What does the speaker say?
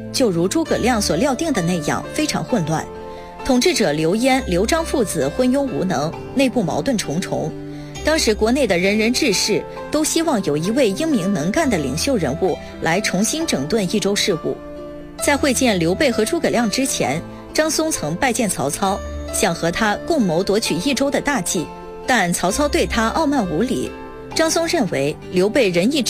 就如诸葛亮所料定的那样非常混乱。统治者刘焉、刘璋父子昏庸无能，内部矛盾重重。当时国内的仁人志士都希望有一位英明能干的领袖人物来重新整顿益州事务。在会见刘备和诸葛亮之前，张松曾拜见曹操，想和他共谋夺取益州的大计，但曹操对他傲慢无礼。张松认为刘备仁义